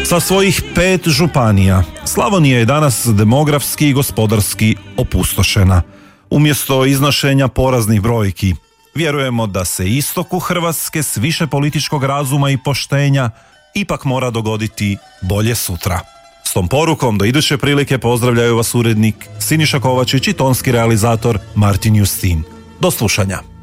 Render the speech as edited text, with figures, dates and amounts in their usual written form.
Sa svojih 5 županija, Slavonija je danas demografski i gospodarski opustošena. Umjesto iznošenja poraznih brojki, vjerujemo da se istoku Hrvatske s više političkog razuma i poštenja ipak mora dogoditi bolje sutra. S tom porukom do iduće prilike pozdravljaju vas urednik Siniša Kovačić i tonski realizator Martin Justin. Do slušanja.